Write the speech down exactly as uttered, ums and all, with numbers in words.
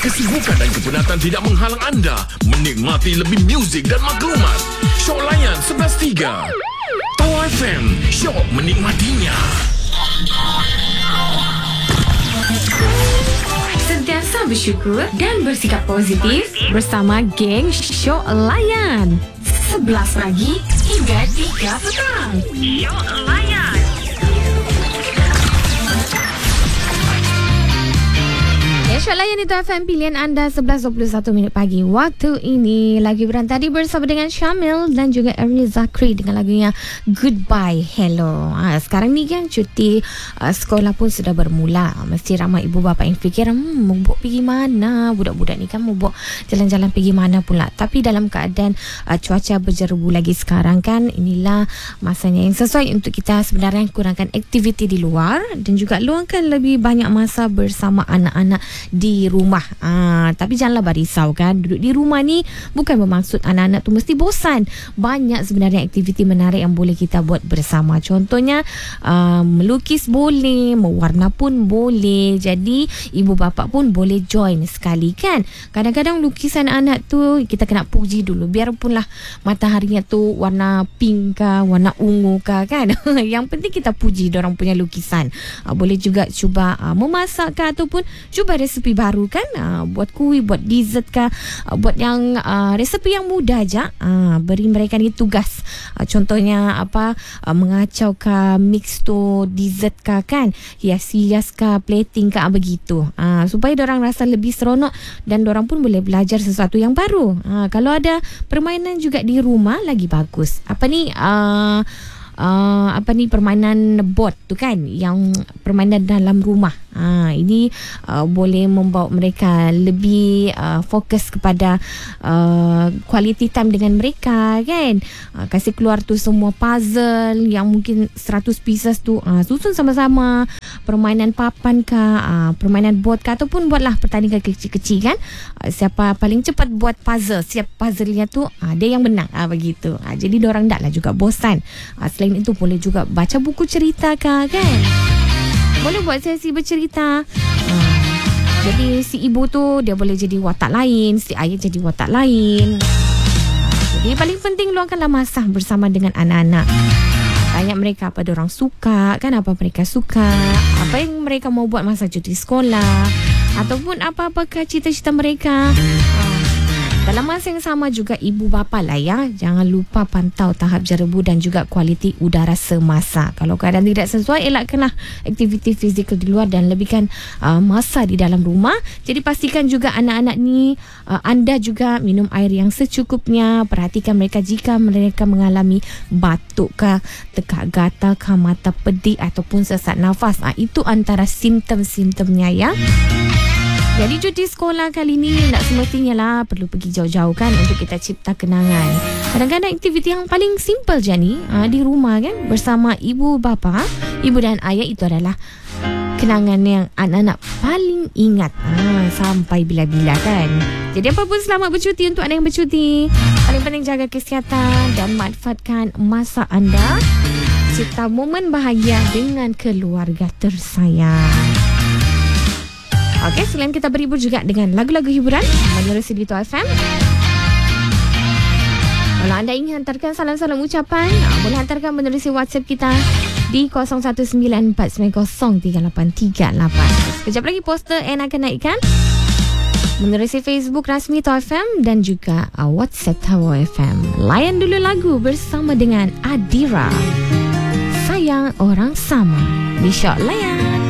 kesibukan dan kepenatan tidak menghalang anda menikmati lebih muzik dan maklumat. Shock Layan sebelas tiga. Power F M, syok menikmatinya. Sentiasa bersyukur dan bersikap positif bersama geng Syok Layan. sebelas pagi hingga tiga petang. Syok Layan. Ya, Syok Layan itu F M pilihan anda sebelas dua puluh satu minit pagi. Waktu ini lagi berantadi bersama dengan Syamil dan juga Ernie Zakri dengan lagunya Goodbye Hello. Ha, sekarang ni kan cuti uh, sekolah pun sudah bermula. Mesti ramai ibu bapa yang fikir, hmm, mau buat pergi mana? Budak-budak ni kan mau buat jalan-jalan pergi mana pula. Tapi dalam keadaan uh, cuaca berjerubu lagi sekarang kan, inilah masanya yang sesuai untuk kita sebenarnya kurangkan aktiviti di luar dan juga luangkan lebih banyak masa bersama anak-anak di rumah. Ah, tapi janganlah berisau kan. Duduk di rumah ni bukan bermaksud anak-anak tu mesti bosan. Banyak sebenarnya aktiviti menarik yang boleh kita buat bersama. Contohnya uh, melukis boleh, mewarna pun boleh. Jadi ibu bapa pun boleh join sekali kan. Kadang-kadang lukisan anak tu kita kena puji dulu. Biarpunlah mataharinya tu warna pink ke, warna ungu ke kan. Yang penting kita puji dorang punya lukisan. Uh, boleh juga cuba uh, memasak ke ataupun cuba resepi baru kan, uh, buat kuih, buat dessert kah, uh, buat yang uh, resepi yang mudah aja. Uh, beri mereka ni tugas. Uh, contohnya apa, uh, mengacau kah, mix tu dessert kah kan, hias-hias kah, plating kah, begitu. Uh, supaya dorang rasa lebih seronok dan dorang pun boleh belajar sesuatu yang baru. Uh, kalau ada permainan juga di rumah lagi bagus. Apa ni? Uh, Uh, apa ni permainan board tu kan, yang permainan dalam rumah. Ha, ini uh, boleh membawa mereka lebih uh, fokus kepada uh, quality time dengan mereka kan. Uh, kasih keluar tu semua puzzle yang mungkin seratus pieces tu, uh, susun sama-sama. Permainan papan ke, uh, permainan board ke, ataupun buatlah pertandingan kecil-kecil kan. Uh, siapa paling cepat buat puzzle, siap puzzle-nya tu, uh, dia yang menang. Uh, begitu. Uh, jadi diorang taklah juga bosan. Uh, Selain itu boleh juga baca buku cerita kah, kan? Boleh buat sesi bercerita. Ha. Jadi si ibu tu dia boleh jadi watak lain, si ayah jadi watak lain. Jadi paling penting luangkanlah masa bersama dengan anak-anak. Tanya mereka apa diorang suka, kan, apa mereka suka, apa yang mereka mau buat masa cuti sekolah, ataupun apa-apakah cita-cita mereka. Ha. Dalam masa yang sama juga ibu bapa lah ya, jangan lupa pantau tahap jerebu dan juga kualiti udara semasa. Kalau keadaan tidak sesuai, elakkanlah aktiviti fizikal di luar dan lebihkan uh, masa di dalam rumah. Jadi pastikan juga anak-anak ni uh, anda juga minum air yang secukupnya. Perhatikan mereka jika mereka mengalami batuk kah, tekak gatal kah, mata pedih ataupun sesak nafas. Uh, itu antara simptom-simptomnya ya. Jadi cuti sekolah kali ni nak semestinya lah perlu pergi jauh-jauh kan untuk kita cipta kenangan. Kadang-kadang aktiviti yang paling simple je ni ha, di rumah kan bersama ibu bapa, ibu dan ayah, itu adalah kenangan yang anak-anak paling ingat ha, sampai bila-bila kan. Jadi apa pun selamat bercuti untuk anda yang bercuti. Paling penting jaga kesihatan dan manfaatkan masa anda. Cipta momen bahagia dengan keluarga tersayang. Okey, selain kita berhibur juga dengan lagu-lagu hiburan menerusi di T O F M. Kalau anda ingin hantarkan salam-salam ucapan, boleh hantarkan menerusi WhatsApp kita di kosong satu sembilan empat sembilan kosong tiga lapan tiga lapan. Sekejap lagi poster N akan naikkan menerusi Facebook rasmi T O F M dan juga WhatsApp T O F M. Layan dulu lagu bersama dengan Adira, Sayang Orang Sama di Syok Layan.